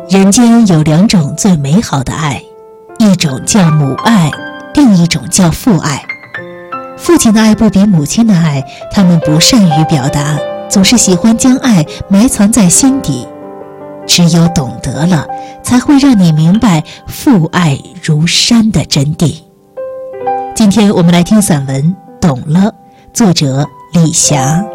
人间有两种最美好的爱，一种叫母爱，另一种叫父爱。父亲的爱不比母亲的爱，他们不善于表达，总是喜欢将爱埋藏在心底。只有懂得了，才会让你明白父爱如山的真谛。今天我们来听散文《懂了》，作者李霞。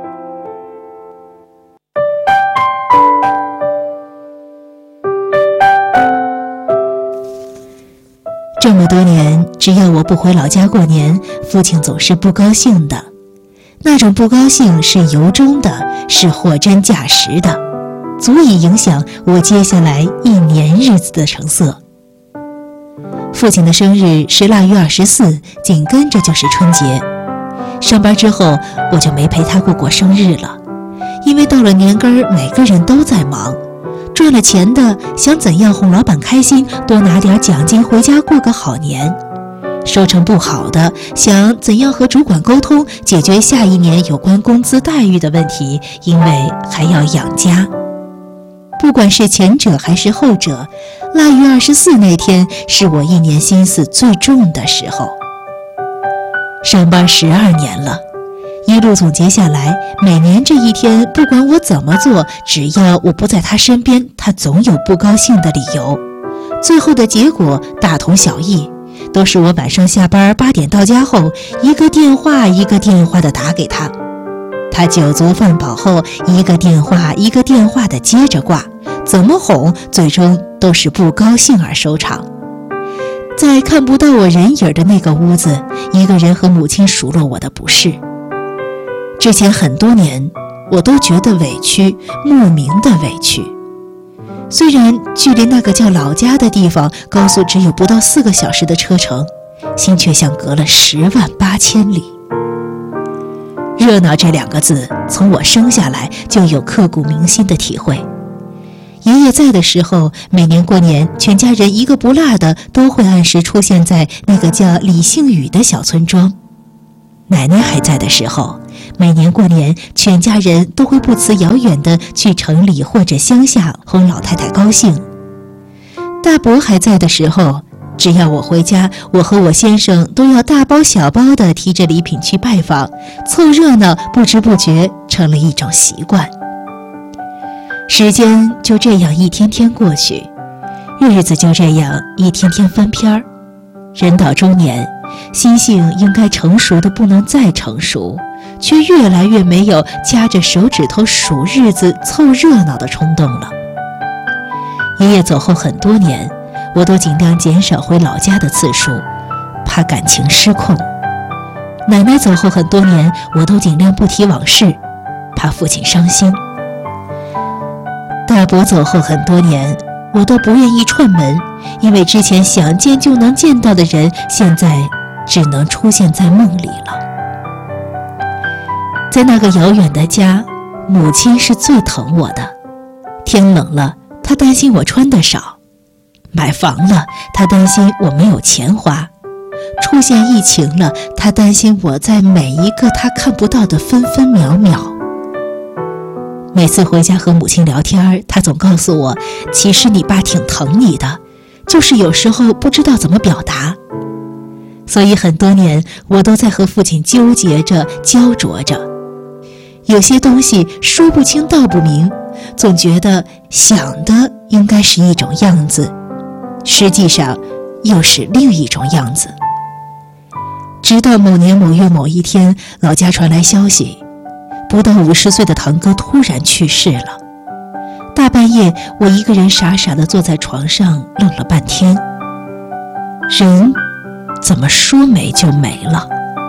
这么多年，只要我不回老家过年，父亲总是不高兴的。那种不高兴是由衷的，是货真价实的，足以影响我接下来一年日子的成色。父亲的生日是腊月24，紧跟着就是春节。上班之后，我就没陪他过生日了，因为到了年根儿，每个人都在忙。赚了钱的想怎样哄老板开心，多拿点奖金回家过个好年；收成不好的想怎样和主管沟通，解决下一年有关工资待遇的问题，因为还要养家。不管是前者还是后者，腊月24那天是我一年心思最重的时候。上班12年了，一路总结下来，每年这一天，不管我怎么做，只要我不在他身边，他总有不高兴的理由。最后的结果大同小异，都是我晚上下班8点到家后，一个电话一个电话的打给他。他酒足饭饱后，一个电话一个电话的接着挂，怎么哄，最终都是不高兴而收场。在看不到我人影的那个屋子，一个人和母亲数落我的不是。之前很多年，我都觉得委屈，莫名的委屈。虽然距离那个叫老家的地方，高速只有不到4个小时的车程，心却像隔了108000里。热闹这2个字，从我生下来就有刻骨铭心的体会。爷爷在的时候，每年过年，全家人一个不落的都会按时出现在那个叫李姓宇的小村庄。奶奶还在的时候，每年过年，全家人都会不辞遥远的去城里或者乡下哄老太太高兴。大伯还在的时候，只要我回家，我和我先生都要大包小包的提着礼品去拜访，凑热闹，不知不觉成了一种习惯。时间就这样一天天过去，日子就这样一天天翻篇儿。人到中年，心性应该成熟的不能再成熟，却越来越没有夹着手指头数日子凑热闹的冲动了。爷爷走后很多年，我都尽量减少回老家的次数，怕感情失控。奶奶走后很多年，我都尽量不提往事，怕父亲伤心。大伯走后很多年，我都不愿意串门，因为之前想见就能见到的人，现在只能出现在梦里了。在那个遥远的家，母亲是最疼我的。天冷了，她担心我穿得少；买房了，她担心我没有钱花；出现疫情了，她担心我在每一个她看不到的分分秒秒。每次回家和母亲聊天，她总告诉我，其实你爸挺疼你的，就是有时候不知道怎么表达。所以很多年，我都在和父亲纠结着、焦灼着。有些东西说不清道不明，总觉得想的应该是一种样子，实际上又是另一种样子。直到某年某月某一天，老家传来消息，不到50岁的堂哥突然去世了。大半夜，我一个人傻傻地坐在床上，愣了半天。人怎么说没就没了？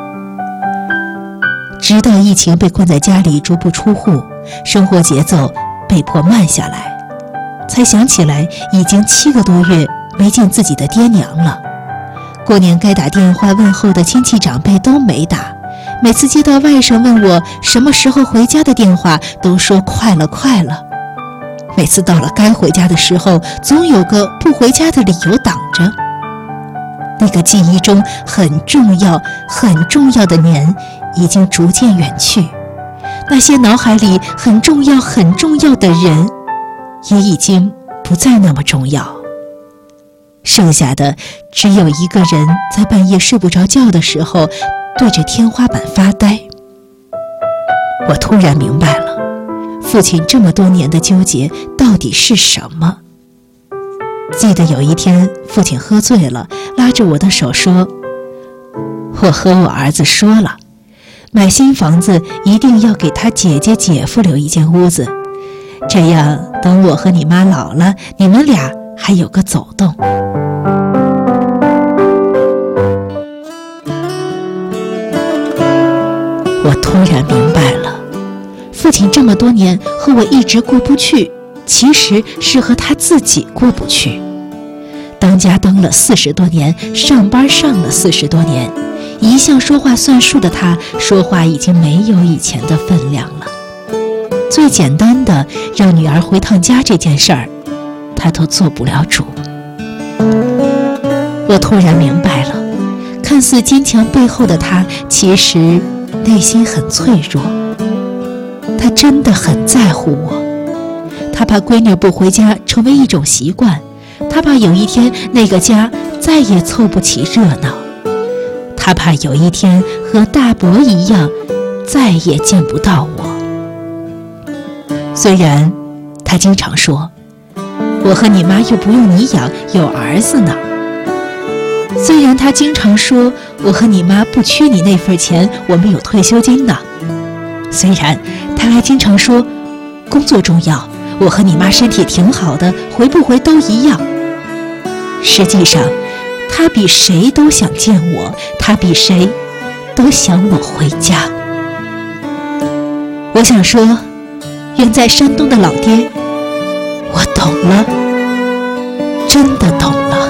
直到疫情被困在家里足不出户，生活节奏被迫慢下来，才想起来已经7个多月没见自己的爹娘了。过年该打电话问候的亲戚长辈都没打，每次接到外甥问我什么时候回家的电话，都说快了快了。每次到了该回家的时候，总有个不回家的理由挡着。那个记忆中很重要很重要的年已经逐渐远去，那些脑海里很重要很重要的人也已经不不再那么重要，剩下的只有一个人在半夜睡不着觉的时候对着天花板发呆。我突然明白了，父亲这么多年的纠结到底是什么。记得有一天，父亲喝醉了，拉着我的手说：“我和我儿子说了，买新房子一定要给他姐姐姐夫留一间屋子，这样等我和你妈老了，你们俩还有个走动。”我突然明白了，父亲这么多年和我一直过不去，其实是和他自己过不去。当家当了40多年，上班上了40多年，一向说话算数的他，说话已经没有以前的分量了。最简单的让女儿回趟家这件事儿，他都做不了主。我突然明白了，看似坚强背后的他，其实内心很脆弱。他真的很在乎我，他怕闺女不回家成为一种习惯，他怕有一天那个家再也凑不起热闹，他怕有一天和大伯一样再也见不到我。虽然他经常说，我和你妈又不用你养，有儿子呢。虽然他经常说，我和你妈不缺你那份钱，我们有退休金呢。虽然他还经常说，工作重要，我和你妈身体挺好的，回不回都一样。实际上，他比谁都想见我，他比谁都想我回家。我想说，远在山东的老爹，我懂了，真的懂了。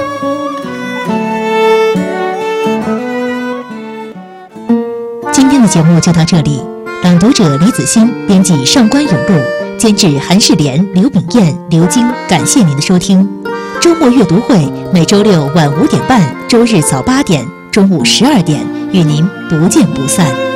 今天的节目就到这里，朗读者李子欣，编辑上官永路，监制韩世莲、刘炳燕、刘晶。感谢您的收听。周末阅读会每周六晚5点半，周日早8点，中午12点，与您不见不散。